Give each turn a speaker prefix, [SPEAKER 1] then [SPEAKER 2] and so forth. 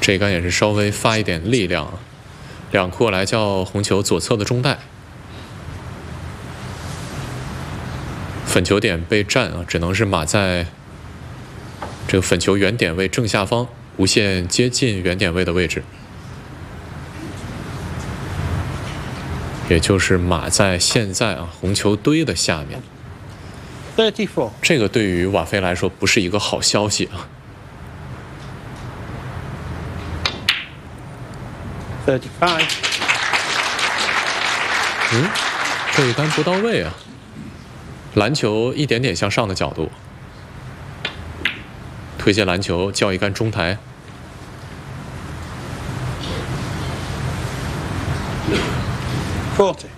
[SPEAKER 1] 这一杆也是稍微发一点力量啊。2库过来叫红球左侧的中带，粉球点被占啊，只能是码在这个粉球原点位正下方，无限接近原点位的位置，也就是码在现在啊红球堆的下面。
[SPEAKER 2] 34。
[SPEAKER 1] 这个对于瓦菲来说不是一个好消息啊。
[SPEAKER 2] 35。
[SPEAKER 1] 这一杆不到位啊，篮球一点点向上的角度，推接篮球叫一杆中台。
[SPEAKER 2] 40。